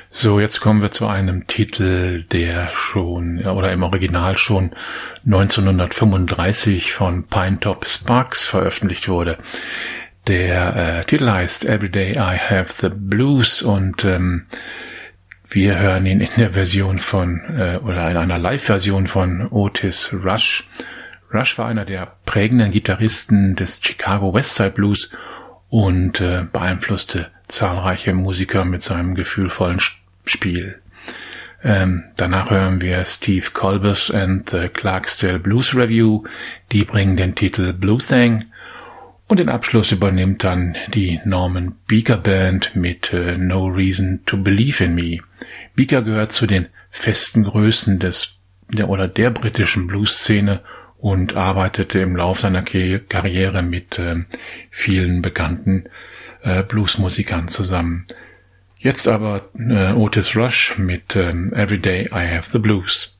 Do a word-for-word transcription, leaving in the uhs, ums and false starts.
So, jetzt kommen wir zu einem Titel, der schon, oder im Original schon neunzehnhundertfünfunddreißig von Pinetop Sparks veröffentlicht wurde. Der äh, Titel heißt Everyday I Have the Blues und ähm, wir hören ihn in der Version von, äh, oder in einer Live-Version von Otis Rush. Rush war einer der prägenden Gitarristen des Chicago Westside Blues und äh, beeinflusste zahlreiche Musiker mit seinem gefühlvollen Spiel. Ähm, danach hören wir Steve Kolbus and the Clarksdale Blues Review. Die bringen den Titel Blue Thing. Und den Abschluss übernimmt dann die Norman Beaker Band mit äh, No Reason to Believe in Me. Beaker gehört zu den festen Größen des der oder der britischen Blues-Szene und arbeitete im Lauf seiner Karriere mit äh, vielen bekannten äh, Bluesmusikern zusammen. Jetzt aber äh, Otis Rush mit äh, Everyday I Have the Blues.